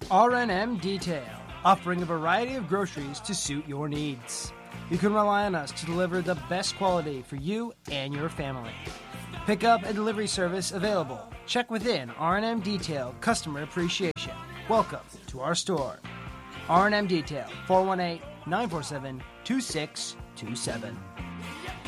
R&M Detail, offering a variety of groceries to suit your needs. You can rely on us to deliver the best quality for you and your family. Pickup and delivery service available. Check within R&M Detail Customer Appreciation. Welcome to our store. R&M Detail, 418-947-2627.